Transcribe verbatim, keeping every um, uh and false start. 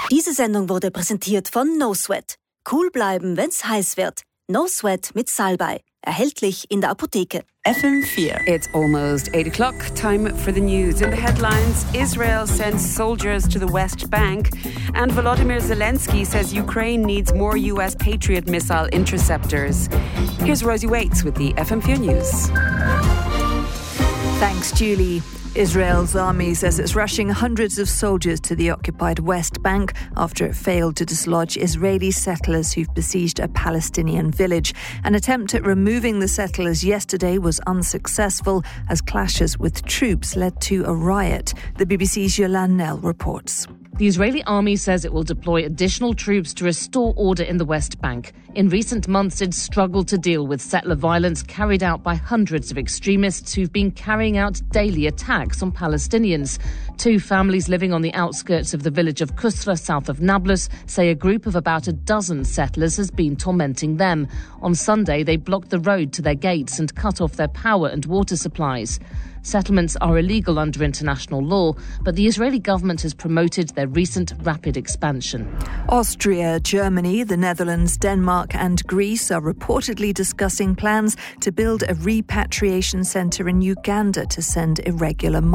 Diese Sendung wurde präsentiert von No Sweat. Cool bleiben, wenn's heiß wird. No Sweat mit Salbei. Erhältlich in der Apotheke. F M four. It's almost eight o'clock. Time for the news. In the headlines, Israel sends soldiers to the West Bank, and Volodymyr Zelensky says Ukraine needs more U S Patriot missile interceptors. Here's Rosie Waits with the F M four News. Thanks, Julie. Israel's army says it's rushing hundreds of soldiers to the occupied West Bank after it failed to dislodge Israeli settlers who've besieged a Palestinian village. An attempt at removing the settlers yesterday was unsuccessful as clashes with troops led to a riot. The B B C's Yolande Nell reports. The Israeli army says it will deploy additional troops to restore order in the West Bank. In recent months, it's struggled to deal with settler violence carried out by hundreds of extremists who've been carrying out daily attacks on Palestinians. Two families living on the outskirts of the village of Kusra, south of Nablus, say a group of about a dozen settlers has been tormenting them. On Sunday, they blocked the road to their gates and cut off their power and water supplies. Settlements are illegal under international law, but the Israeli government has promoted their recent rapid expansion. Austria, Germany, the Netherlands, Denmark and Greece are reportedly discussing plans to build a repatriation centre in Uganda to send irregular migrants.